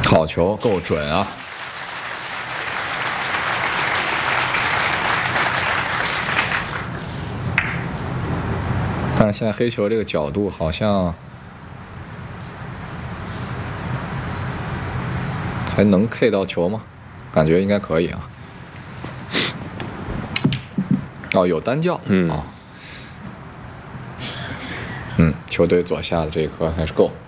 好球，够准啊！但是现在黑球这个角度好像还能 K 到球吗？感觉应该可以啊。哦，有单叫，球队左下的这一颗还是够。